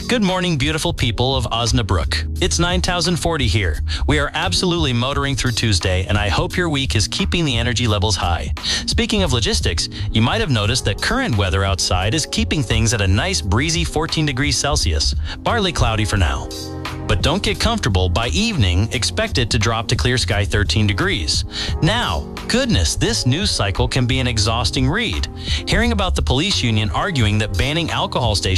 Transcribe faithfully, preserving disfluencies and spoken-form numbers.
Good morning, beautiful people of Osnabrück. It's nine thousand forty here. We are absolutely motoring through Tuesday, and I hope your week is keeping the energy levels high. Speaking of logistics, you might have noticed that current weather outside is keeping things at a nice breezy fourteen degrees Celsius, partly cloudy for now. But don't get comfortable. By evening, expect it to drop to clear sky thirteen degrees. Now, goodness, this news cycle can be an exhausting read. Hearing about the police union arguing that banning alcohol stations